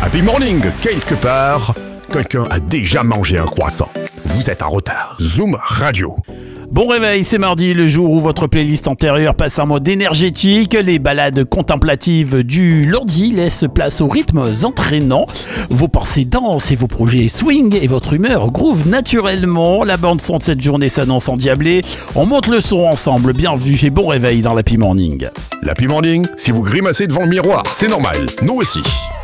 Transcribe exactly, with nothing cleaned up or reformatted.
Happy morning, quelque part, quelqu'un a déjà mangé un croissant. Vous êtes en retard. Zoom Radio. Bon réveil, c'est mardi, le jour où votre playlist antérieure passe en mode énergétique. Les balades contemplatives du lundi laissent place aux rythmes entraînants. Vos pensées dansent et vos projets swing et votre humeur groove naturellement. La bande son de cette journée s'annonce endiablée. On monte le son ensemble. Bienvenue et bon réveil dans l'Happy Morning. L'Happy Morning, si vous grimacez devant le miroir, c'est normal. Nous aussi.